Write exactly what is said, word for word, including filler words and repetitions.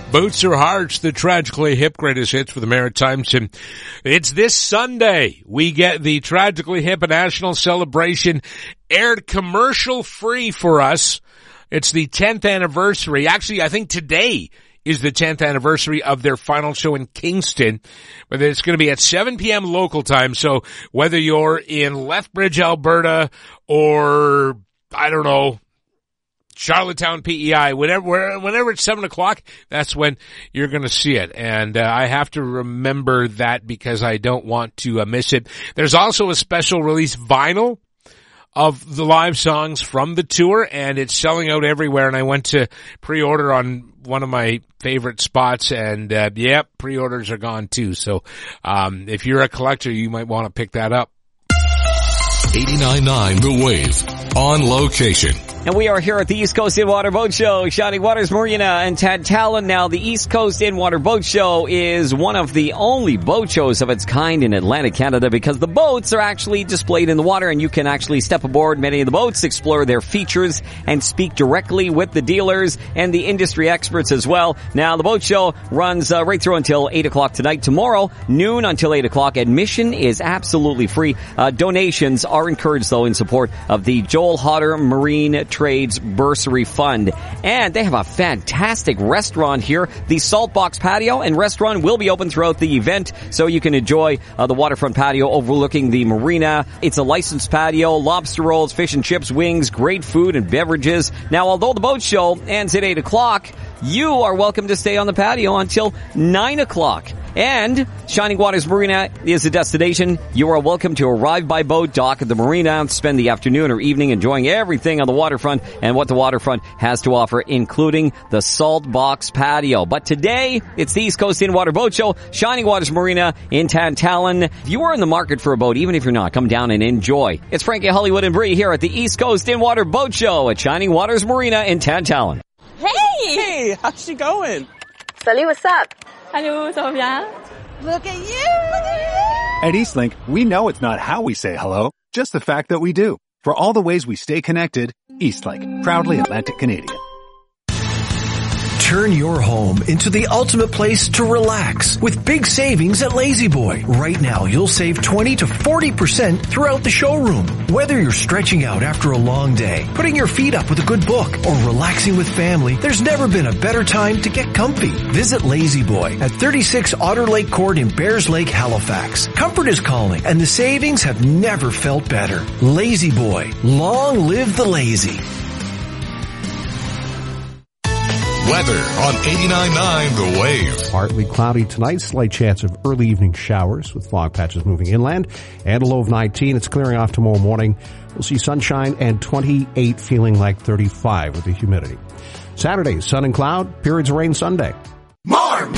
Boots or Hearts, the Tragically Hip greatest hits for the Maritimes. And it's this Sunday we get the Tragically Hip National Celebration aired commercial free for us. It's the tenth anniversary. Actually, I think today is the tenth anniversary of their final show in Kingston. But it's going to be at seven p.m. local time. So whether you're in Lethbridge, Alberta, or, I don't know, Charlottetown, P E I, whenever, whenever it's seven o'clock, that's when you're going to see it. And uh, I have to remember that because I don't want to uh, miss it. There's also a special release vinyl of the live songs from the tour, and it's selling out everywhere. And I went to pre-order on one of my favorite spots, and uh, yep, pre-orders are gone too. So um if you're a collector, you might want to pick that up. eighty-nine point nine The Wave, on location. And we are here at the East Coast In-Water Boat Show, Shining Waters Marina and Tantallon. Now, the East Coast In-Water Boat Show is one of the only boat shows of its kind in Atlantic Canada because the boats are actually displayed in the water and you can actually step aboard many of the boats, explore their features, and speak directly with the dealers and the industry experts as well. Now, the boat show runs uh, right through until eight o'clock tonight. Tomorrow, noon until eight o'clock. Admission is absolutely free. Uh, donations are encouraged, though, in support of the Joel Hodder Marine Trades Bursary Fund. And they have a fantastic restaurant here. The Saltbox Patio and Restaurant will be open throughout the event, so you can enjoy uh, the waterfront patio overlooking the marina. It's a licensed patio, lobster rolls, fish and chips, wings, great food and beverages. Now, although the boat show ends at eight o'clock, you are welcome to stay on the patio until nine o'clock. And Shining Waters Marina is the destination. You are welcome to arrive by boat, dock at the marina, spend the afternoon or evening enjoying everything on the waterfront and what the waterfront has to offer, including the Salt Box Patio. But today, it's the East Coast In-Water Boat Show, Shining Waters Marina in Tantallon. If you are in the market for a boat, even if you're not, come down and enjoy. It's Frankie, Hollywood, and Bree here at the East Coast In-Water Boat Show at Shining Waters Marina in Tantallon. Hey! Hey, how's she going? Salut, what's up? Hello, ça va bien? Look at you! Look at you! At Eastlink, we know it's not how we say hello, just the fact that we do. For all the ways we stay connected, Eastlink, proudly Atlantic Canadian. Turn your home into the ultimate place to relax with big savings at La-Z-Boy. Right now, you'll save twenty to forty percent throughout the showroom. Whether you're stretching out after a long day, putting your feet up with a good book, or relaxing with family, there's never been a better time to get comfy. Visit La-Z-Boy at thirty-six Otter Lake Court in Bears Lake, Halifax. Comfort is calling, and the savings have never felt better. La-Z-Boy. Long live the lazy. Weather on eighty-nine point nine The Wave. Partly cloudy tonight, slight chance of early evening showers with fog patches moving inland, and a low of nineteen. It's clearing off tomorrow morning. We'll see sunshine and twenty-eight, feeling like thirty-five with the humidity. Saturday, sun and cloud, periods of rain Sunday. More